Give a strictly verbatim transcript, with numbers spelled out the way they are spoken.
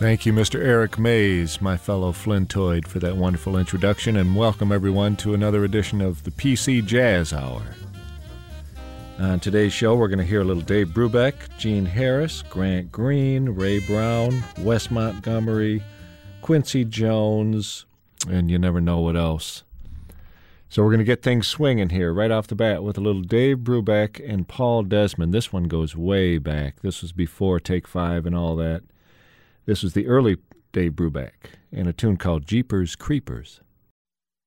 Thank you, Mister Eric Mays, my fellow Flintoid, for that wonderful introduction, and welcome everyone to another edition of the P C Jazz Hour. On today's show, we're going to hear a little Dave Brubeck, Gene Harris, Grant Green, Ray Brown, Wes Montgomery, Quincy Jones, and you never know what else. So we're going to get things swinging here right off the bat with a little Dave Brubeck and Paul Desmond. This one goes way back. This was before Take Five and all that. This was the early Dave Brubeck and a tune called Jeepers Creepers.